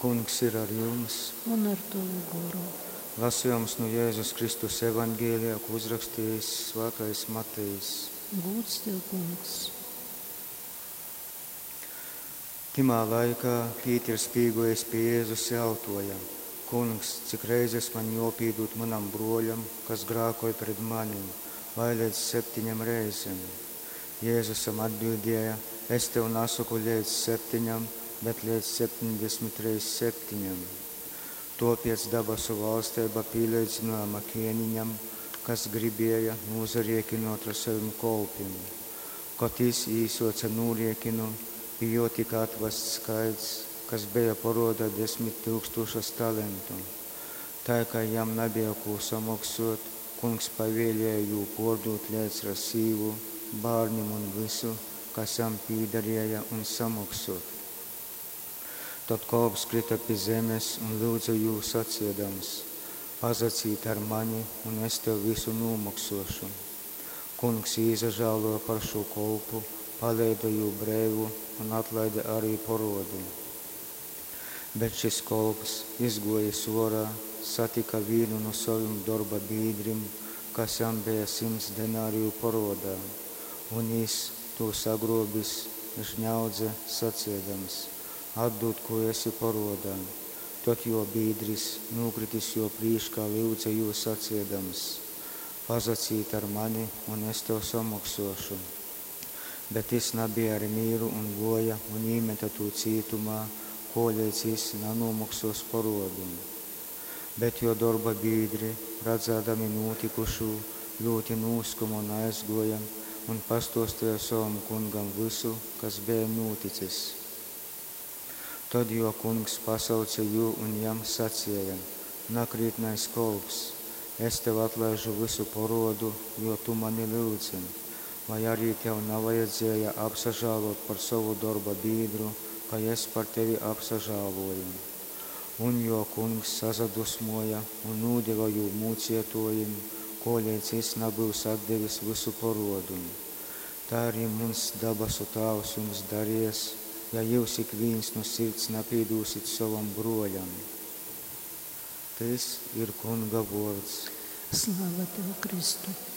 Kungs ir ar jums. Un ar tavu garu. Lasījums no Jēzus Kristus evangēlijā, ko uzrakstījis Svētais Matejs. Gods tev, Kungs. Timā laikā Pīters pīgojas pie Jēzus jautāja: Kungs, cik reizes man jopīdot manam broļam, kas grākoja pret manim, vai līdz 7 reizēm? Jēzusam atbildēja: es tev nesaku līdz 7, bet līdz 70 reizes 7. Tāpēc debesu valstība pielīdzinājama ķēniņam, kas gribēja nozariekinot ar saviem kolpiem. Kad viņš īsoca nūriekinu, bija tika atvests skaits, kas bija paroda 10 000 talentu. Tā kā jam nebija ko samaksāt, kungs pavēlēja jū pārdot līdz ar sīvu, bērniem un visu, kas jam pīdarēja, un samaksāt. Tad kalps krita pie zemes un lūdza jū sacīdams: pazacīt ar mani, un es tev visu nomaksošu. Kungs izažāloja par šo kolpu, palaida jū brēvu un atlaida arī parodu. Bet šis kolps izgojis orā, satika vienu no saviem darba biedriem, kas jam bija 100 denāriju parodā, un viņš to sagrobis, žņaudze sacīdams: atdod, ko esi parodā. Tad jo biedris nokritis jo prīškā lūdza jū sacīdams: pazacīt ar mani, un es tev samaksošu. Bet viņš nebija ar mīru un goja un īmeta to cietumā, ko līdz viņš nenomaksos parodu. Bet jo darba biedri, redzēdami notikušu, ļoti noskuma un aizgoja un pastostīja savam kungam visu, kas bija noticis. Tad jo kungs pasauca jū un jam sacīja: nakrītnais kolps, es tev atlaižu visu parodu, jo tu mani lūdzi. Vai arī tev nevajadzēja apsažālot par savu darba biedru, ka es par tevi apsažāloju? Un jo kungs sazadusmoja un nūdeva jū mūcietojiem, ko līdz viņš nebūs atdevis visu parodu. Tā arī mums debesu Tēvs jums darīs, ja jūs ik viens no sirds nepīdūsit savam broļam. Tas ir kunga vārds. Slāva tev, Kristu!